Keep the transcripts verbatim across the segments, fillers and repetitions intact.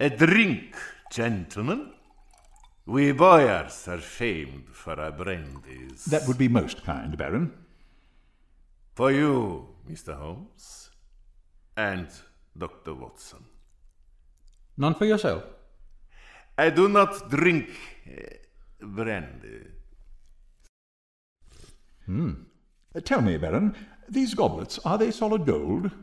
A drink, gentlemen. We boyars are famed for our brandies. That would be most kind, Baron. For you, Mister Holmes, and Doctor Watson. None for yourself? I do not drink uh, brandy. Hmm. Uh, tell me, Baron, these goblets, are they solid gold?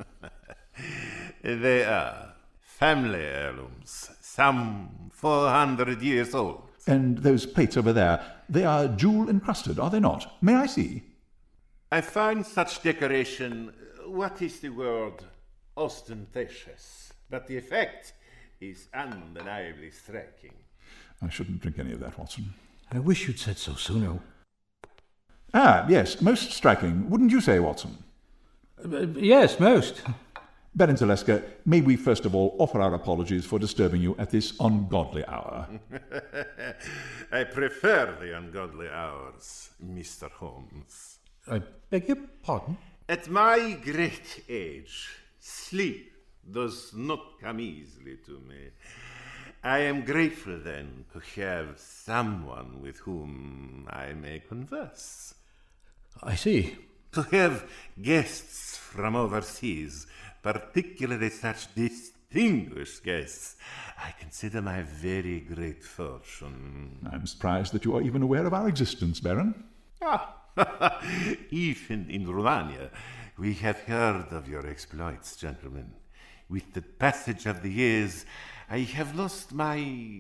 They are family heirlooms, some four hundred years old. And those plates over there, they are jewel-encrusted, are they not? May I see? I find such decoration, what is the word, ostentatious, but the effect is undeniably striking. I shouldn't drink any of that, Watson. I wish you'd said so sooner. Ah, yes, most striking, wouldn't you say, Watson? Uh, yes, most. Baron Zaleska, may we first of all offer our apologies for disturbing you at this ungodly hour. I prefer the ungodly hours, Mister Holmes. I beg your pardon? At my great age, sleep does not come easily to me. I am grateful then to have someone with whom I may converse. I see. To have guests from overseas, particularly such distinguished guests, I consider my very great fortune. I'm surprised that you are even aware of our existence, Baron. Ah, even in Romania, we have heard of your exploits, gentlemen. With the passage of the years, I have lost my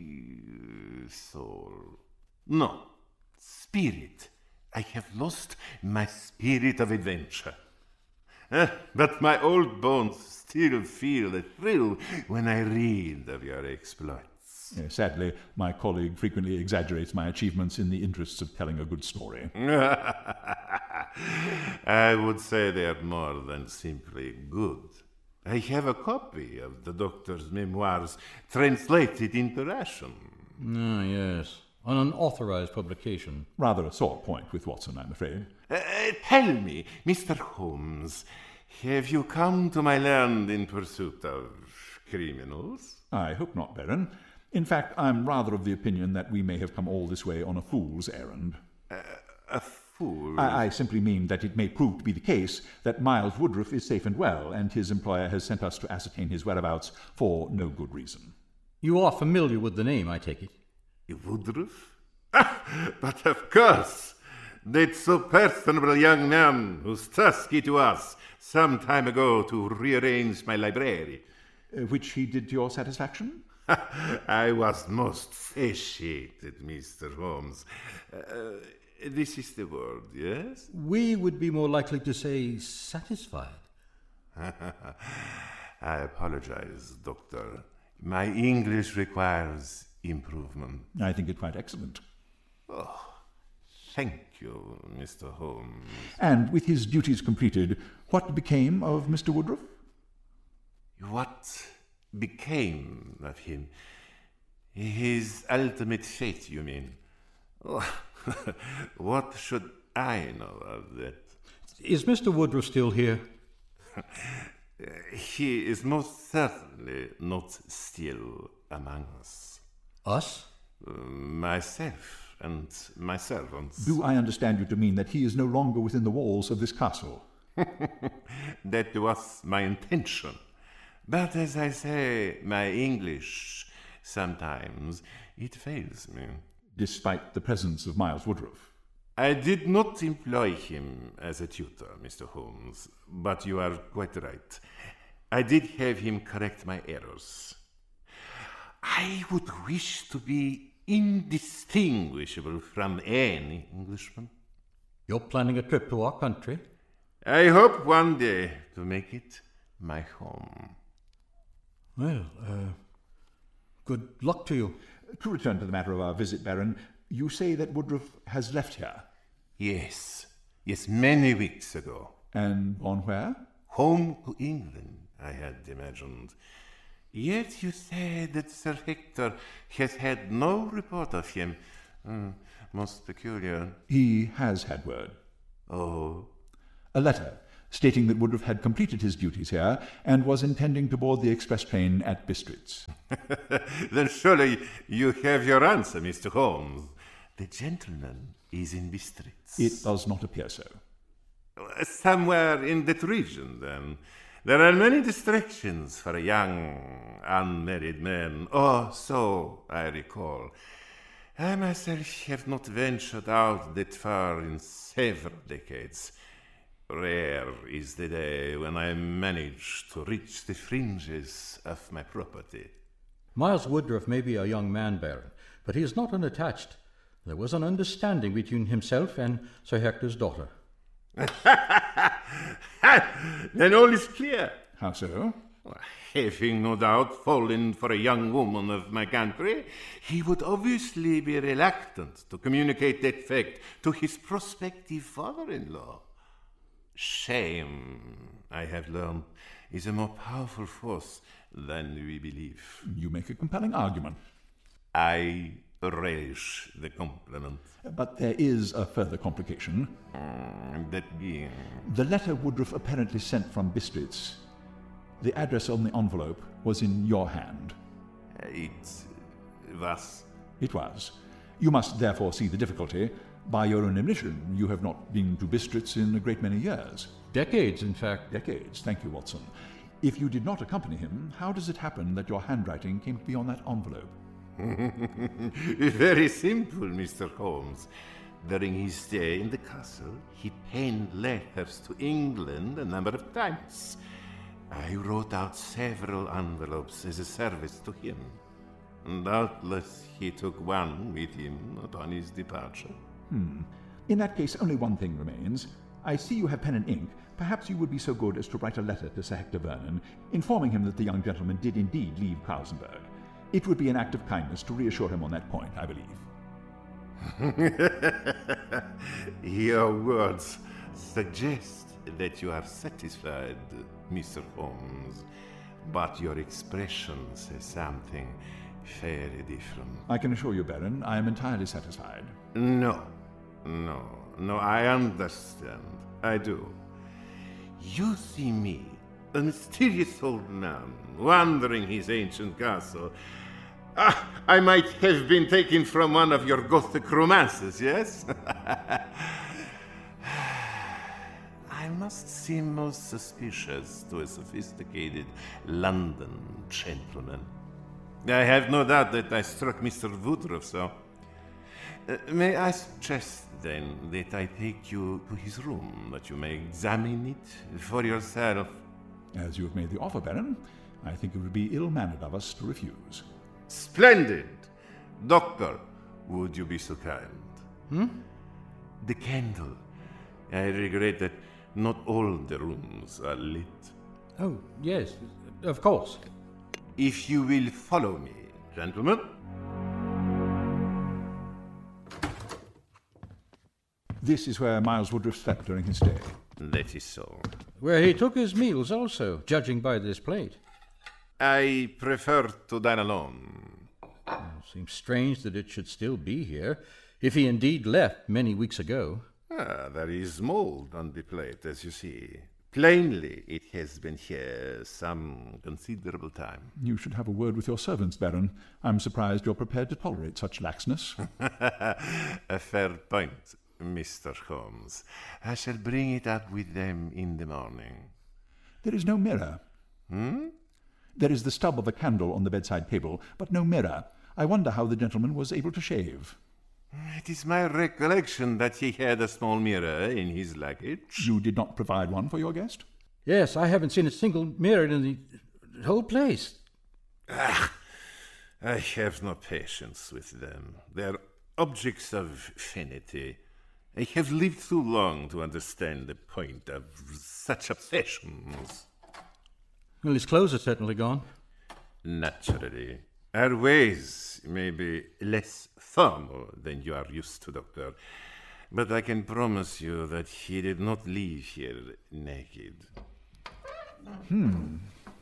soul. No, spirit. I have lost my spirit of adventure. Uh, but my old bones still feel a thrill when I read of your exploits. Uh, sadly, my colleague frequently exaggerates my achievements in the interests of telling a good story. I would say they are more than simply good. I have a copy of the doctor's memoirs translated into Russian. Ah, yes. On an authorized publication. Rather a sore point with Watson, I'm afraid. Uh, tell me, Mister Holmes, have you come to my land in pursuit of criminals? I hope not, Baron. In fact, I'm rather of the opinion that we may have come all this way on a fool's errand. Uh, a fool? I, I simply mean that it may prove to be the case that Miles Woodruff is safe and well, and his employer has sent us to ascertain his whereabouts for no good reason. You are familiar with the name, I take it? Woodruff? Ah, but of course! That so personable young man whose task it was some time ago to rearrange my library. Uh, which he did to your satisfaction? I was most satiated, Mister Holmes. Uh, this is the word, yes? We would be more likely to say satisfied. I apologize, Doctor. My English requires improvement. I think it quite excellent. Oh, thank you, Mister Holmes. And with his duties completed, what became of Mister Woodruff? What became of him? His ultimate fate, you mean? Oh, what should I know of that? Is Mister Woodruff still here? He is most certainly not still among us. Us? Uh, myself and my servants. Do I understand you to mean that he is no longer within the walls of this castle? That was my intention. But as I say, my English, sometimes it fails me. Despite the presence of Miles Woodruff? I did not employ him as a tutor, Mister Holmes, but you are quite right. I did have him correct my errors. I would wish to be indistinguishable from any Englishman. You're planning a trip to our country? I hope one day to make it my home. Well, uh, good luck to you. To return to the matter of our visit, Baron, you say that Woodruff has left here? Yes, yes, many weeks ago. And gone where? Home to England, I had imagined. Yet you say that Sir Hector has had no report of him. Mm, most peculiar. He has had word. Oh? A letter, stating that Woodruff had completed his duties here and was intending to board the express train at Bistritz. Then surely you have your answer, Mister Holmes. The gentleman is in Bistritz. It does not appear so. Somewhere in that region, then. There are many distractions for a young, unmarried man. Oh, so I recall. I myself have not ventured out that far in several decades. Rare is the day when I manage to reach the fringes of my property. Miles Woodruff may be a young man, Baron, but he is not unattached. There was an understanding between himself and Sir Hector's daughter. Then all is clear. How so? Having no doubt fallen for a young woman of my country, he would obviously be reluctant to communicate that fact to his prospective father-in-law. Shame, I have learned, is a more powerful force than we believe. You make a compelling argument. I relish the compliment. But there is a further complication. Mm, that being... The letter Woodruff apparently sent from Bistritz, the address on the envelope was in your hand. It was. It was. You must therefore see the difficulty. By your own admission, you have not been to Bistritz in a great many years. Decades, in fact. Decades, thank you, Watson. If you did not accompany him, how does it happen that your handwriting came to be on that envelope? Very simple, Mister Holmes. During his stay in the castle, he penned letters to England a number of times. I wrote out several envelopes as a service to him. Doubtless he took one with him upon his departure. Hmm. In that case, only one thing remains. I see you have pen and ink. Perhaps you would be so good as to write a letter to Sir Hector Vernon, informing him that the young gentleman did indeed leave Klausenberg. It would be an act of kindness to reassure him on that point, I believe. Your words suggest that you are satisfied, Mister Holmes, but your expression says something very different. I can assure you, Baron, I am entirely satisfied. No, no, no, I understand. I do. You see me, a mysterious old man, wandering his ancient castle. Ah, I might have been taken from one of your Gothic romances, yes? I must seem most suspicious to a sophisticated London gentleman. I have no doubt that I struck Mister Woodruff so. Uh, may I suggest, then, that I take you to his room, that you may examine it for yourself? As you have made the offer, Baron, I think it would be ill-mannered of us to refuse. Splendid! Doctor, would you be so kind? Hmm? The candle. I regret that not all the rooms are lit. Oh, yes, of course. If you will follow me, gentlemen. This is where Miles Woodruff slept during his stay. That is so. Where he took his meals also, judging by this plate. I prefer to dine alone. It seems strange that it should still be here, if he indeed left many weeks ago. Ah, there is mold on the plate, as you see. Plainly, it has been here some considerable time. You should have a word with your servants, Baron. I'm surprised you're prepared to tolerate such laxness. A fair point, Mister Holmes. I shall bring it up with them in the morning. There is no mirror. Hmm? There is the stub of a candle on the bedside table, but no mirror. I wonder how the gentleman was able to shave. It is my recollection that he had a small mirror in his luggage. You did not provide one for your guest? Yes, I haven't seen a single mirror in the whole place. Ah, I have no patience with them. They are objects of vanity. I have lived too long to understand the point of such obsessions. Well, his clothes are certainly gone. Naturally. Our ways may be less formal than you are used to, Doctor, but I can promise you that he did not leave here naked. Hmm.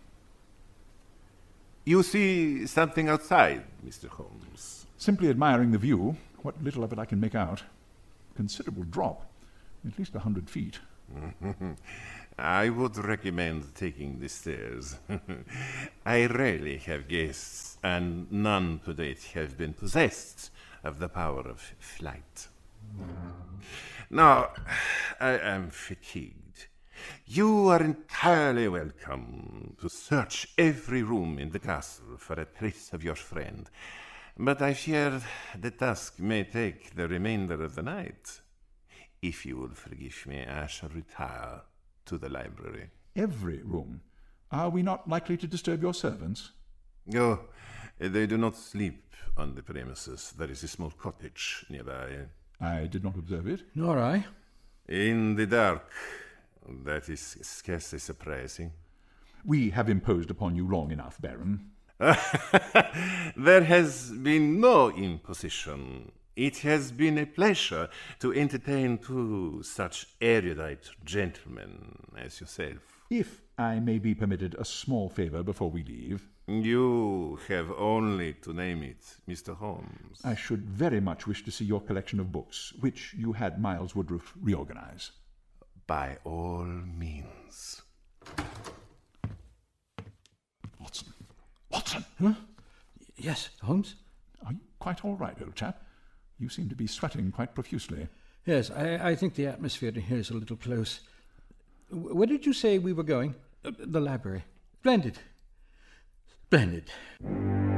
You see something outside, Mister Holmes? Simply admiring the view. What little of it I can make out. Considerable drop. At least a hundred feet. I would recommend taking the stairs. I rarely have guests, and none to date have been possessed of the power of flight. Now, I am fatigued. You are entirely welcome to search every room in the castle for a trace of your friend, but I fear the task may take the remainder of the night. If you will forgive me, I shall retire to the library. Every room? Are we not likely to disturb your servants? Oh, they do not sleep on the premises. There is a small cottage nearby. I did not observe it. Nor I. In the dark. That is scarcely surprising. We have imposed upon you long enough, Baron. There has been no imposition. It has been a pleasure to entertain two such erudite gentlemen as yourself. If I may be permitted a small favour before we leave. You have only to name it, Mister Holmes. I should very much wish to see your collection of books, which you had Miles Woodruff reorganize. By all means. Watson. Watson! Huh? Yes, Holmes? Are you quite all right, old chap? You seem to be sweating quite profusely. Yes, I, I think the atmosphere in here is a little close. Where did you say we were going? Uh, the library. Splendid. Splendid.